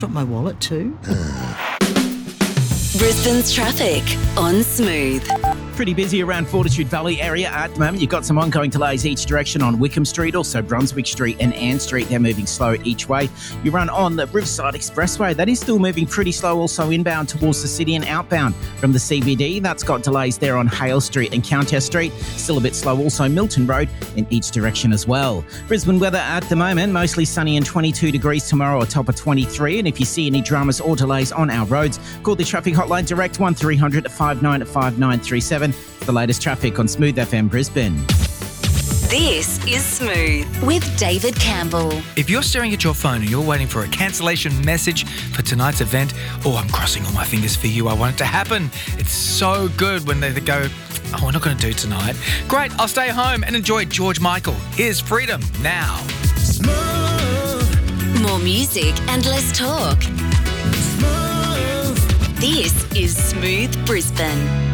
Got my wallet too. Brisbane's traffic on Smooth. Pretty busy around Fortitude Valley area at the moment. You've got some ongoing delays each direction on Wickham Street, also Brunswick Street and Ann Street. They're moving slow each way. You run on the Riverside Expressway. That is still moving pretty slow, also inbound towards the city and outbound from the CBD. That's got delays there on Hale Street and Countess Street. Still a bit slow. Also Milton Road in each direction as well. Brisbane weather at the moment, mostly sunny and 22 degrees tomorrow, a top of 23. And if you see any dramas or delays on our roads, call the traffic hotline direct 1300 595937 for the latest traffic on Smooth FM Brisbane. This is Smooth with David Campbell. If you're staring at your phone and you're waiting for a cancellation message for tonight's event, I'm crossing all my fingers for you. I want it to happen. It's so good when they go, we're not going to do tonight. Great, I'll stay home and enjoy George Michael. Here's Freedom now. Smooth. More music and less talk. Smooth. This is Smooth Brisbane.